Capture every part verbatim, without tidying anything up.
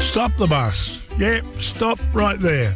Stop the bus. Yep, stop right there.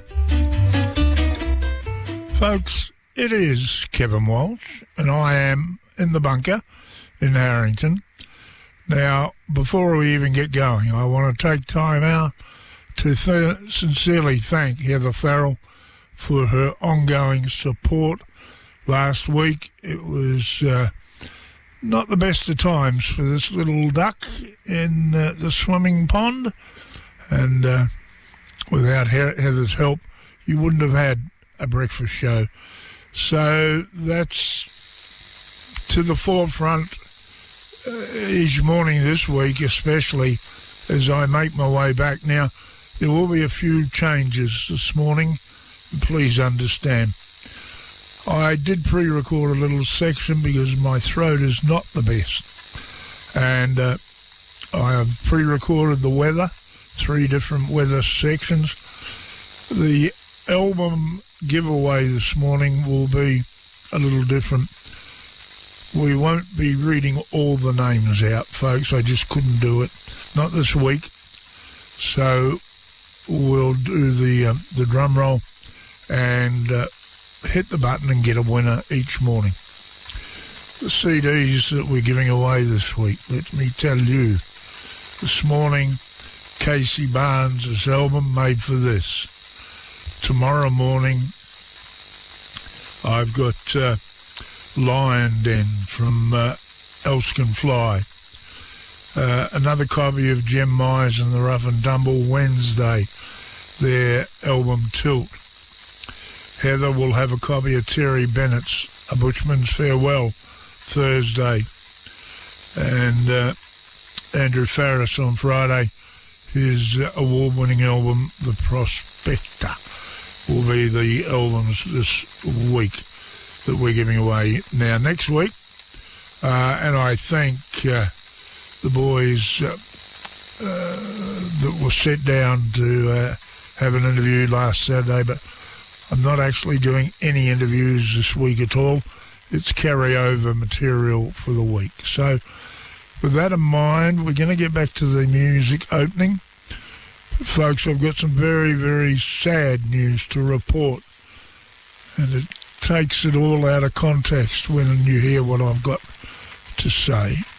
Folks, it is Kevin Walsh, and I am in the bunker in Harrington. Now, before we even get going, I want to take time out to th- sincerely thank Heather Farrell for her ongoing support. Last week, it was uh, not the best of times for this little duck in uh, the swimming pond, and uh, without He- Heather's help, you wouldn't have had a breakfast show. So that's to the forefront uh, each morning this week, especially as I make my way back. Now, there will be a few changes this morning, please understand. I did pre-record a little section because my throat is not the best, and uh, I have pre-recorded the weather, three different weather sections. The album giveaway this morning will be a little different. We won't be reading all the names out, folks. I just couldn't do it, not this week. So we'll do the uh, the drum roll and uh, hit the button and get a winner each morning. The C Ds that we're giving away this week, let me tell you, this morning, Casey Barnes' album, Made for This. Tomorrow morning, I've got uh, Lion Den from uh, Else Can Fly. Uh, another copy of Jem Myers and the Rough and Tumble Wednesday, their album Tilt. Heather will have a copy of Terry Bennett's A Bushman's Farewell Thursday. And uh, Andrew Farris on Friday, his award-winning album, The Prospector, will be the albums this week that we're giving away. Now, next week, uh, and I thank uh, the boys uh, uh, that were set down to uh, have an interview last Saturday, but I'm not actually doing any interviews this week at all. It's carryover material for the week. So with that in mind, we're going to get back to the music opening. Folks, I've got some very, very sad news to report, and it takes it all out of context when you hear what I've got to say.